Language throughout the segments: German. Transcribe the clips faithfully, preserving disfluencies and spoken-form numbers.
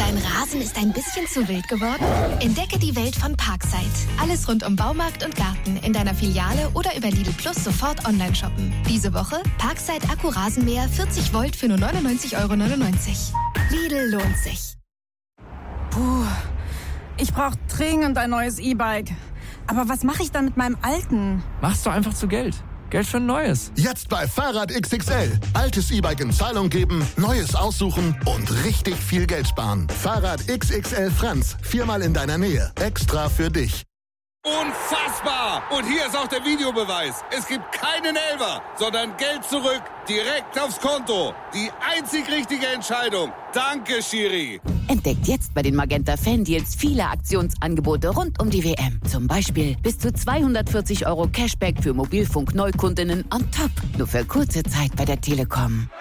Dein Rasen ist ein bisschen zu wild geworden? Entdecke die Welt von Parkside. Alles rund um Baumarkt und Garten in deiner Filiale oder über Lidl Plus sofort online shoppen. Diese Woche Parkside Akku-Rasenmäher vierzig Volt für nur neunundneunzig Euro neunundneunzig. Lidl lohnt sich. Puh, ich brauche dringend ein neues E-Bike. Aber was mache ich dann mit meinem alten? Machst du einfach zu Geld. Geld für ein neues. Jetzt bei Fahrrad X X L. Altes E-Bike in Zahlung geben, neues aussuchen und richtig viel Geld sparen. Fahrrad X X L Franz. Viermal in deiner Nähe. Extra für dich. Unfassbar! Und hier ist auch der Videobeweis. Es gibt keinen Elfer, sondern Geld zurück, direkt aufs Konto. Die einzig richtige Entscheidung. Danke, Schiri. Entdeckt jetzt bei den Magenta Fan-Deals viele Aktionsangebote rund um die W M. Zum Beispiel bis zu zweihundertvierzig Euro Cashback für Mobilfunk-Neukundinnen on top. Nur für kurze Zeit bei der Telekom.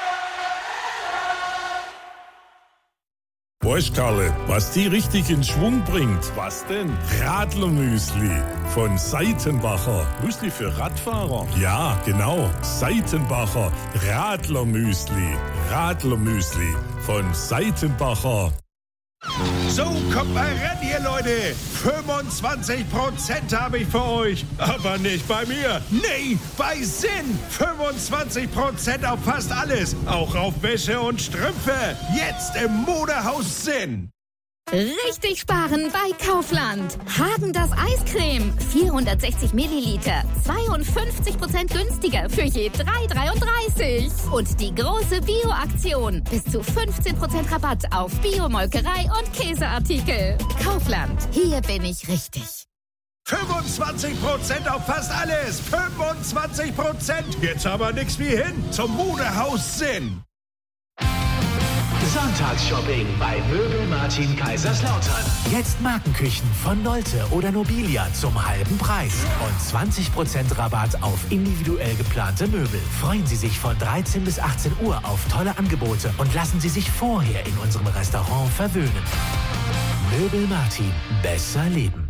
Weißt Karle, was die richtig in Schwung bringt? Was denn? Radlermüsli von Seitenbacher. Müsli für Radfahrer? Ja, genau. Seitenbacher Radlermüsli. Radlermüsli von Seitenbacher. So, kommt mal ran hier, Leute. fünfundzwanzig Prozent habe ich für euch. Aber nicht bei mir. Nee, bei Sinn. fünfundzwanzig Prozent auf fast alles. Auch auf Wäsche und Strümpfe. Jetzt im Modehaus Sinn. Richtig sparen bei Kaufland. Häagen-Dazs Eiscreme. vierhundertsechzig Milliliter. zweiundfünfzig Prozent günstiger für je drei Euro dreiunddreißig. Und die große Bio-Aktion. Bis zu fünfzehn Prozent Rabatt auf Bio-Molkerei und Käseartikel. Kaufland. Hier bin ich richtig. fünfundzwanzig Prozent auf fast alles. fünfundzwanzig Prozent. Jetzt aber nix wie hin zum Modehaus Sinn. Sonntagsshopping bei Möbel Martin Kaiserslautern. Jetzt Markenküchen von Nolte oder Nobilia zum halben Preis. Und zwanzig Prozent Rabatt auf individuell geplante Möbel. Freuen Sie sich von dreizehn bis achtzehn Uhr auf tolle Angebote und lassen Sie sich vorher in unserem Restaurant verwöhnen. Möbel Martin. Besser leben.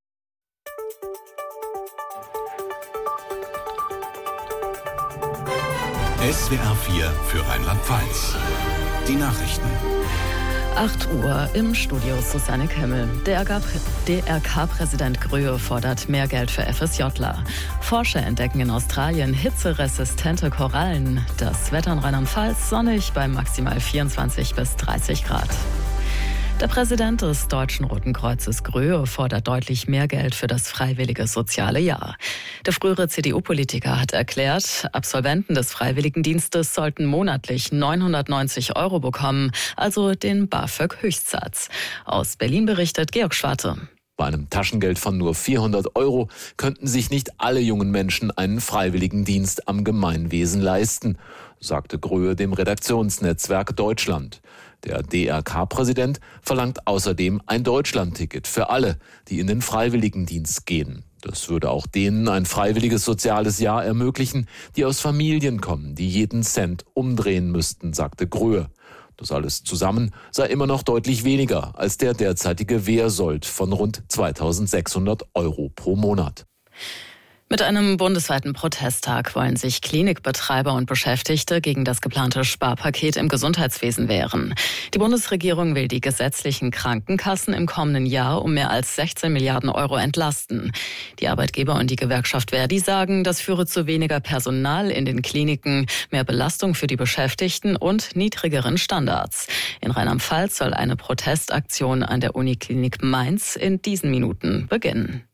S W R vier für Rheinland-Pfalz. Die Nachrichten. acht Uhr im Studio Susanne Kemmel. Der D R K-Präsident Gröhe fordert mehr Geld für FSJler. Forscher entdecken in Australien hitzeresistente Korallen. Das Wetter in Rheinland-Pfalz sonnig bei maximal vierundzwanzig bis dreißig Grad. Der Präsident des Deutschen Roten Kreuzes Gröhe fordert deutlich mehr Geld für das freiwillige soziale Jahr. Der frühere C D U-Politiker hat erklärt, Absolventen des Freiwilligendienstes sollten monatlich neunhundertneunzig Euro bekommen, also den BAföG-Höchstsatz. Aus Berlin berichtet Georg Schwarte. Bei einem Taschengeld von nur vierhundert Euro könnten sich nicht alle jungen Menschen einen Freiwilligendienst am Gemeinwesen leisten, sagte Gröhe dem Redaktionsnetzwerk Deutschland. Der D R K-Präsident verlangt außerdem ein Deutschlandticket für alle, die in den Freiwilligendienst gehen. Das würde auch denen ein freiwilliges soziales Jahr ermöglichen, die aus Familien kommen, die jeden Cent umdrehen müssten, sagte Gröhe. Das alles zusammen sei immer noch deutlich weniger als der derzeitige Wehrsold von rund zweitausendsechshundert Euro pro Monat. Mit einem bundesweiten Protesttag wollen sich Klinikbetreiber und Beschäftigte gegen das geplante Sparpaket im Gesundheitswesen wehren. Die Bundesregierung will die gesetzlichen Krankenkassen im kommenden Jahr um mehr als sechzehn Milliarden Euro entlasten. Die Arbeitgeber und die Gewerkschaft Verdi sagen, das führe zu weniger Personal in den Kliniken, mehr Belastung für die Beschäftigten und niedrigeren Standards. In Rheinland-Pfalz soll eine Protestaktion an der Uniklinik Mainz in diesen Minuten beginnen.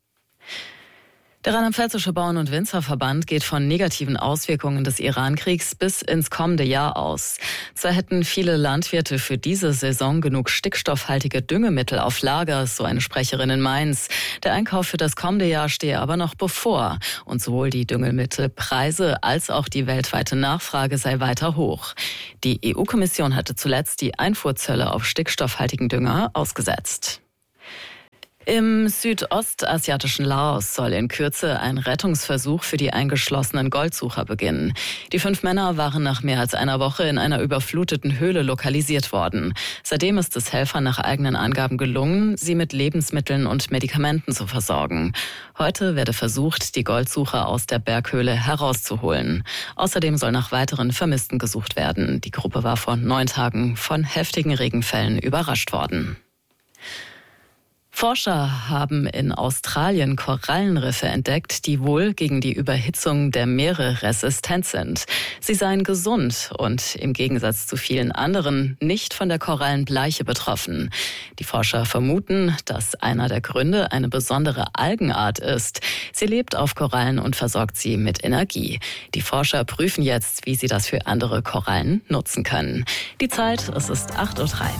Der Rheinland-Pfälzische Bauern- und Winzerverband geht von negativen Auswirkungen des Iran-Kriegs bis ins kommende Jahr aus. Zwar hätten viele Landwirte für diese Saison genug stickstoffhaltige Düngemittel auf Lager, so eine Sprecherin in Mainz. Der Einkauf für das kommende Jahr stehe aber noch bevor. Und sowohl die Düngemittelpreise als auch die weltweite Nachfrage sei weiter hoch. Die E U-Kommission hatte zuletzt die Einfuhrzölle auf stickstoffhaltigen Dünger ausgesetzt. Im südostasiatischen Laos soll in Kürze ein Rettungsversuch für die eingeschlossenen Goldsucher beginnen. Die fünf Männer waren nach mehr als einer Woche in einer überfluteten Höhle lokalisiert worden. Seitdem ist es Helfern nach eigenen Angaben gelungen, sie mit Lebensmitteln und Medikamenten zu versorgen. Heute werde versucht, die Goldsucher aus der Berghöhle herauszuholen. Außerdem soll nach weiteren Vermissten gesucht werden. Die Gruppe war vor neun Tagen von heftigen Regenfällen überrascht worden. Forscher haben in Australien Korallenriffe entdeckt, die wohl gegen die Überhitzung der Meere resistent sind. Sie seien gesund und im Gegensatz zu vielen anderen nicht von der Korallenbleiche betroffen. Die Forscher vermuten, dass einer der Gründe eine besondere Algenart ist. Sie lebt auf Korallen und versorgt sie mit Energie. Die Forscher prüfen jetzt, wie sie das für andere Korallen nutzen können. Die Zeit, es ist acht Uhr drei.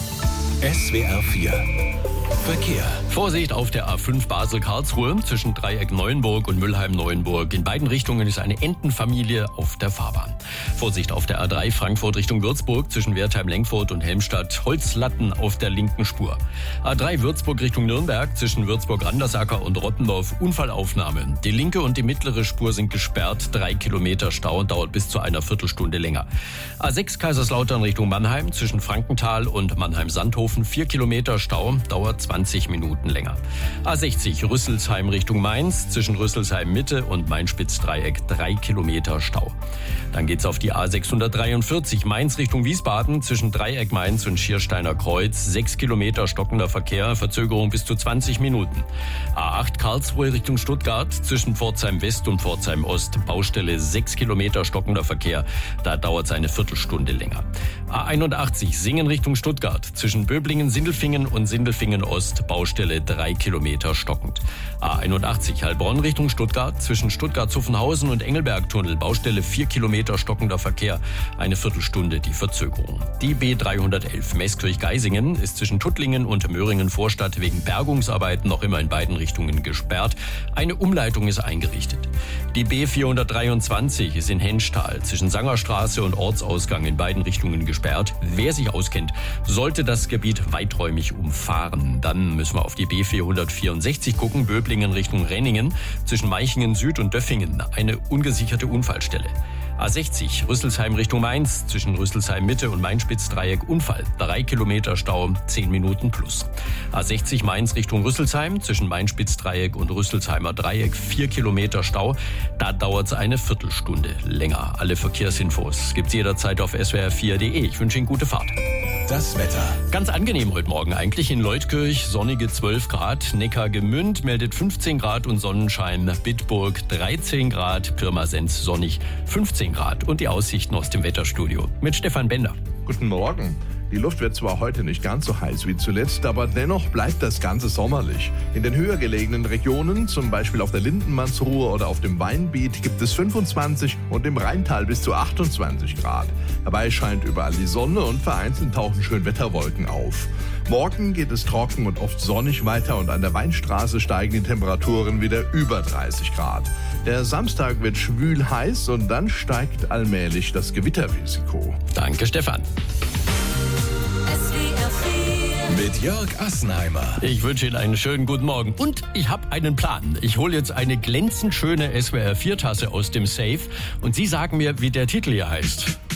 S W R vier Verkehr. Vorsicht auf der A fünf Basel-Karlsruhe zwischen Dreieck-Neuenburg und Mülheim-Neuenburg. In beiden Richtungen ist eine Entenfamilie auf der Fahrbahn. Vorsicht auf der A drei Frankfurt Richtung Würzburg zwischen Wertheim-Lenkfurt und Helmstadt. Holzlatten auf der linken Spur. A drei Würzburg Richtung Nürnberg zwischen Würzburg-Randersacker und Rottendorf. Unfallaufnahme. Die linke und die mittlere Spur sind gesperrt. Drei Kilometer Stau dauert bis zu einer Viertelstunde länger. A sechs Kaiserslautern Richtung Mannheim zwischen Frankenthal und Mannheim-Sandhofen. Vier Kilometer Stau dauert zwanzig Minuten länger. A sechzig Rüsselsheim Richtung Mainz zwischen Rüsselsheim Mitte und Main-Spitz-Dreieck drei Kilometer Stau. Dann geht's auf die A sechshundertdreiundvierzig Mainz Richtung Wiesbaden zwischen Dreieck Mainz und Schiersteiner Kreuz sechs Kilometer stockender Verkehr, Verzögerung bis zu zwanzig Minuten. A acht Karlsruhe Richtung Stuttgart zwischen Pforzheim West und Pforzheim Ost Baustelle sechs Kilometer stockender Verkehr, da dauert's eine Viertelstunde länger. A einundachtzig Singen Richtung Stuttgart zwischen Böblingen, Sindelfingen und Sindelfingen Ost Baustelle drei Kilometer stockend. A einundachtzig Heilbronn Richtung Stuttgart zwischen Stuttgart-Zuffenhausen und Engelbergtunnel Baustelle vier Kilometer stockender Verkehr, eine Viertelstunde die Verzögerung. Die B dreihundertelf Meßkirch-Geisingen ist zwischen Tuttlingen und Möhringen-Vorstadt wegen Bergungsarbeiten noch immer in beiden Richtungen gesperrt. Eine Umleitung ist eingerichtet. Die B vierhundertdreiundzwanzig ist in Henschtal zwischen Sangerstraße und Ortsausgang in beiden Richtungen gesperrt. Wer sich auskennt, sollte das Gebiet weiträumig umfahren. Dann müssen wir auf die B vierhundertvierundsechzig gucken, Böblingen Richtung Renningen, zwischen Meichingen Süd und Döffingen, eine ungesicherte Unfallstelle. A sechzig Rüsselsheim Richtung Mainz, zwischen Rüsselsheim Mitte und Main-Spitz-Dreieck Unfall, drei Kilometer Stau, zehn Minuten plus. A sechzig Mainz Richtung Rüsselsheim, zwischen Main-Spitz-Dreieck und Rüsselsheimer Dreieck, vier Kilometer Stau, da dauert es eine Viertelstunde länger. Alle Verkehrsinfos gibt's jederzeit auf S W R vier punkt de. Ich wünsche Ihnen gute Fahrt. Das Wetter. Ganz angenehm heute Morgen eigentlich in Leutkirch, sonnige zwölf Grad, Neckargemünd meldet fünfzehn Grad und Sonnenschein, Bitburg dreizehn Grad, Pirmasens sonnig fünfzehn Grad und die Aussichten aus dem Wetterstudio mit Stefan Bender. Guten Morgen. Die Luft wird zwar heute nicht ganz so heiß wie zuletzt, aber dennoch bleibt das Ganze sommerlich. In den höher gelegenen Regionen, zum Beispiel auf der Lindenmannsruhe oder auf dem Weinbiet, gibt es fünfundzwanzig und im Rheintal bis zu achtundzwanzig Grad. Dabei scheint überall die Sonne und vereinzelt tauchen Schönwetterwolken auf. Morgen geht es trocken und oft sonnig weiter und an der Weinstraße steigen die Temperaturen wieder über dreißig Grad. Der Samstag wird schwül heiß und dann steigt allmählich das Gewitterrisiko. Danke, Stefan. Mit Jörg Assenheimer. Ich wünsche Ihnen einen schönen guten Morgen. Und ich habe einen Plan. Ich hole jetzt eine glänzend schöne S W R vier Tasse aus dem Safe und Sie sagen mir, wie der Titel hier heißt.